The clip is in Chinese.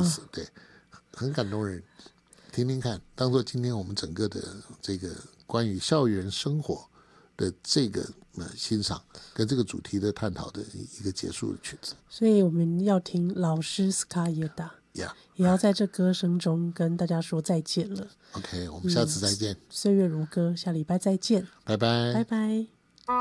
思，对，很感动人。听听看，当做今天我们整个的这个关于校园生活的这个欣赏跟这个主题的探讨的一个结束的曲子。 所以我们要听老师斯卡耶达，也要在这歌声中跟大家说再见了。 OK， 我们下次再见。 岁月如歌，下礼拜再见， 拜拜， 拜拜。